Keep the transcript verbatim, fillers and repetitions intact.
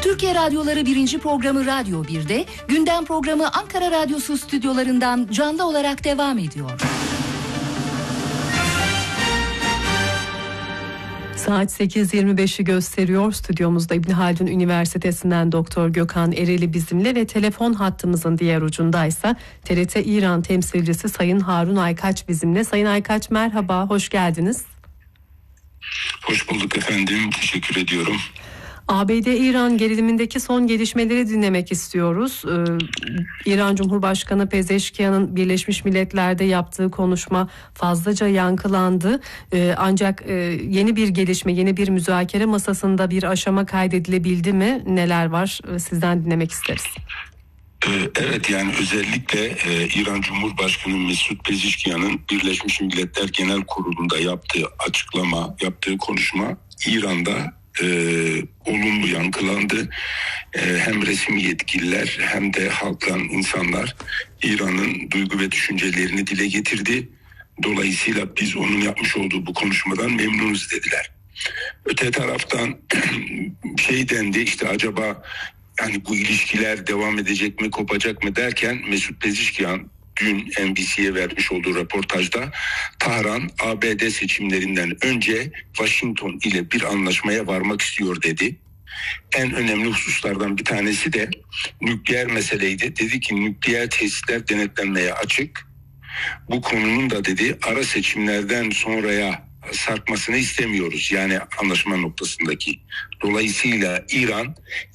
Türkiye Radyoları birinci programı Radyo bir'de, gündem programı Ankara Radyosu stüdyolarından canlı olarak devam ediyor. Saat sekiz yirmi beşi gösteriyor. Stüdyomuzda İbn Haldun Üniversitesi'nden Doktor Gökhan Ereli bizimle ve telefon hattımızın diğer ucundaysa T R T İran temsilcisi Sayın Harun Aykaç bizimle. Sayın Aykaç merhaba, hoş geldiniz. Hoş bulduk efendim, teşekkür ediyorum. A B D-İran gerilimindeki son gelişmeleri dinlemek istiyoruz. Ee, İran Cumhurbaşkanı Pezeşkiyan'ın Birleşmiş Milletler'de yaptığı konuşma fazlaca yankılandı. Ee, ancak e, yeni bir gelişme, yeni bir müzakere masasında bir aşama kaydedilebildi mi? Neler var? Ee, sizden dinlemek isteriz. Evet, yani özellikle e, İran Cumhurbaşkanı Mesut Pezeshkian'ın Birleşmiş Milletler Genel Kurulu'nda yaptığı açıklama, yaptığı konuşma İran'da e, olumlu yankılandı. E, hem resmi yetkililer hem de halktan insanlar İran'ın duygu ve düşüncelerini dile getirdi. Dolayısıyla biz onun yapmış olduğu bu konuşmadan memnunuz dediler. Öte taraftan şey dendi, işte acaba yani bu ilişkiler devam edecek mi, kopacak mı derken Mesut Pezeshkian dün N B C'ye vermiş olduğu röportajda Tahran A B D seçimlerinden önce Washington ile bir anlaşmaya varmak istiyor dedi. En önemli hususlardan bir tanesi de nükleer meseleydi. Dedi ki nükleer tesisler denetlenmeye açık. Bu konunun da dedi ara seçimlerden sonraya sarkmasını istemiyoruz. Yani anlaşma noktasındaki. Dolayısıyla İran